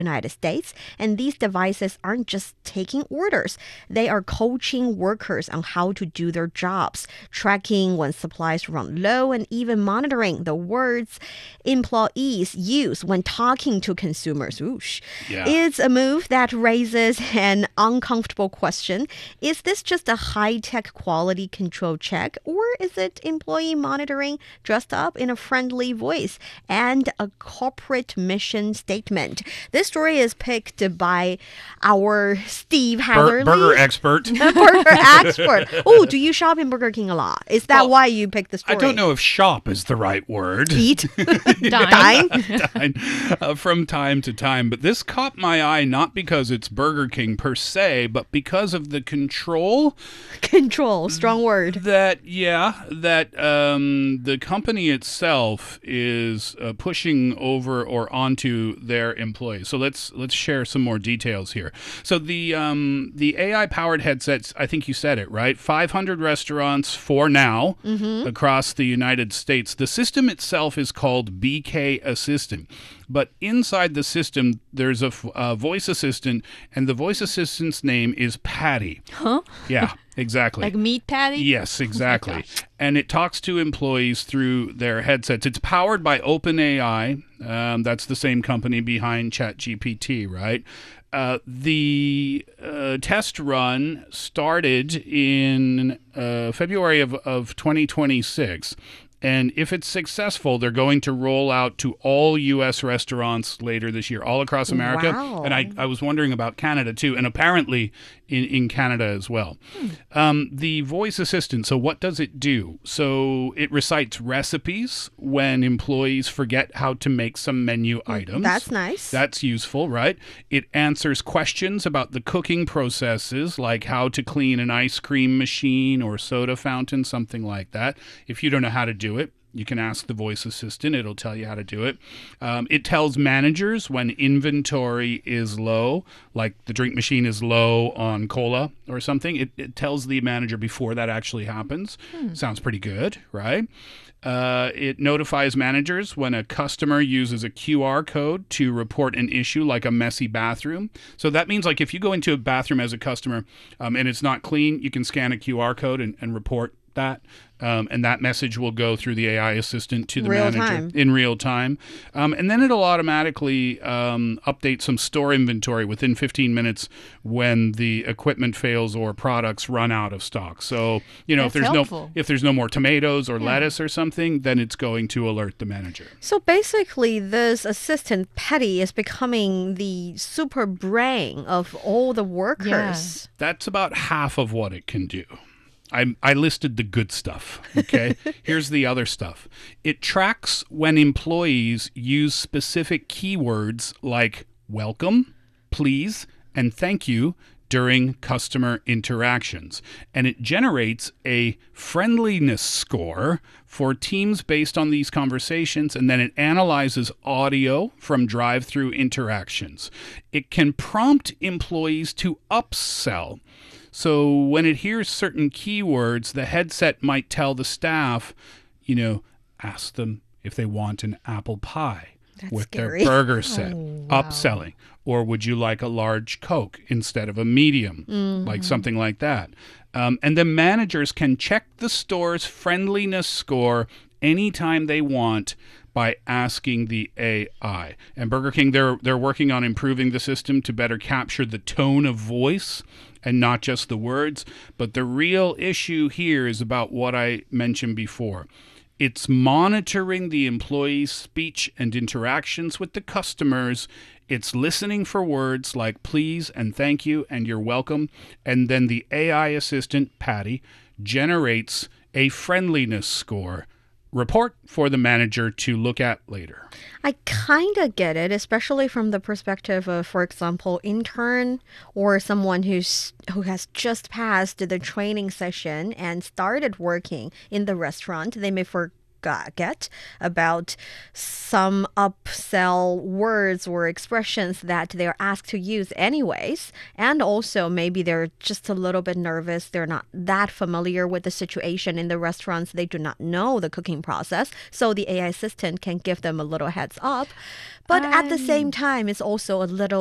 United States. And these devices aren't just taking orders. They are coaching workers on how to do their jobs, tracking when supplies run low, and even monitoring the words employees use when talking to consumers. Oosh. Yeah. It's a move that raises an uncomfortable question. Is this just a high-tech quality control check, or is it employee monitoring dressed up in a friendly voice and a corporate mission statement? This story is picked by our Steve Hatherley. Burger expert. Burger expert. Oh, do you shop in Burger King a lot? Is that why you picked the story? I don't know if shop is the right word. Eat. Dine. Dine. From time to time. But this caught my eye not because it's Burger King per se, but because of the control. Control. Strong word. That the company itself is pushing over or onto their employees. So let's share some more details here. So the AI-powered headsets, I think you said it, right? 500 restaurants for now across the United States. The system itself is called BK Assistant. But inside the system, there's a voice assistant, and the voice assistant's name is Patty. Huh? Yeah, exactly. Like meat patty? Yes, exactly. Oh my gosh. And it talks to employees through their headsets. It's powered by OpenAI. That's the same company behind ChatGPT, right? The test run started in February of 2026. And if it's successful, they're going to roll out to all U.S. restaurants later this year, all across America. Wow. And I was wondering about Canada, too, and apparently in Canada as well. The voice assistant, so what does it do? So it recites recipes when employees forget how to make some menu items. That's nice. That's useful, right? It answers questions about the cooking processes, like how to clean an ice cream machine or soda fountain, something like that. If you don't know how to do it, you can ask the voice assistant. It'll tell you how to do it. It tells managers when inventory is low, like the drink machine is low on cola or something. It tells the manager before that actually happens. Sounds pretty good, right? It notifies managers when a customer uses a QR code to report an issue like a messy bathroom. So that means like if you go into a bathroom as a customer and it's not clean, you can scan a QR code and report that. And that message will go through the AI assistant to the manager in real time. And then it'll automatically update some store inventory within 15 minutes when the equipment fails or products run out of stock. So, That's helpful. if there's no more tomatoes or lettuce or something, then it's going to alert the manager. So basically, this assistant, Patty, is becoming the super brain of all the workers. That's about half of what it can do. I listed the good stuff, okay? Here's the other stuff. It tracks when employees use specific keywords like welcome, please, and thank you during customer interactions. And it generates a friendliness score for teams based on these conversations, and then it analyzes audio from drive-through interactions. It can prompt employees to upsell. So when it hears certain keywords, the headset might tell the staff, ask them if they want an apple pie with scary. their burger set, wow. upselling. Or would you like a large Coke instead of a medium, like something like that. And the managers can check the store's friendliness score anytime they want by asking the AI. And Burger King, they're working on improving the system to better capture the tone of voice and not just the words. But the real issue here is about what I mentioned before. It's monitoring the employees' speech and interactions with the customers. It's listening for words like please and thank you and you're welcome. And then the AI assistant, Patty, generates a friendliness score report for the manager to look at later. I kind of get it, especially from the perspective of, for example, intern or someone who has just passed the training session and started working in the restaurant. They may get about some upsell words or expressions that they're asked to use anyways. And also maybe they're just a little bit nervous. They're not that familiar with the situation in the restaurants. They do not know the cooking process. So the AI assistant can give them a little heads up. But at the same time, it's also a little